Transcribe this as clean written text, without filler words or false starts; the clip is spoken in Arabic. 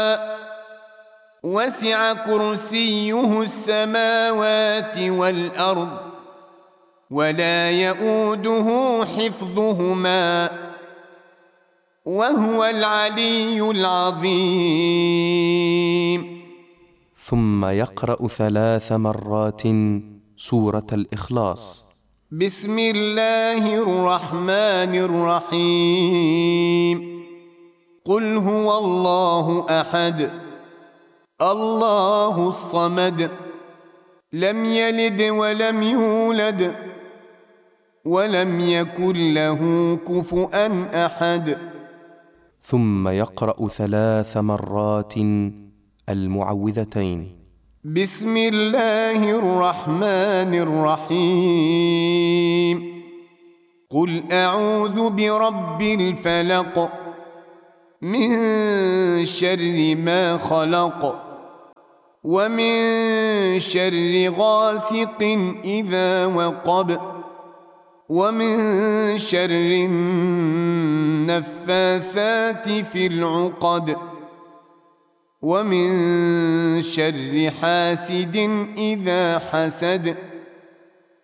وسع كرسيه السماوات والأرض ولا يؤوده حفظهما وهو العلي العظيم. ثم يقرأ 3 مرات سورة الإخلاص. بسم الله الرحمن الرحيم. قل هو الله أحد الله الصمد لم يلد ولم يولد ولم يكن له كفؤا أحد. ثم يقرأ 3 مرات المعوذتين. بسم الله الرحمن الرحيم. قل أعوذ برب الفلق من شر ما خلق ومن شر غاسق إذا وقب ومن شر النفاثات في العقد ومن شر حاسد إذا حسد.